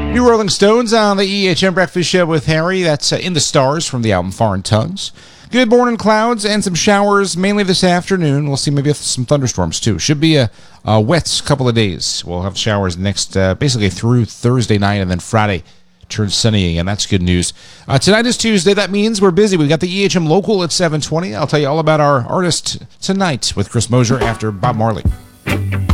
New Rolling Stones on the EHM Breakfast Show with Harry. That's In the Stars from the album Foreign Tongues. Good morning clouds and some showers mainly this afternoon. We'll see maybe some thunderstorms too. Should be a wet couple of days. We'll have showers next, basically through Thursday night, and then Friday turns sunny again. That's good news. Tonight is Tuesday. That means we're busy. We've got the EHM Local at 7:20. I'll tell you all about our artist tonight with Chris Mosier after Bob Marley.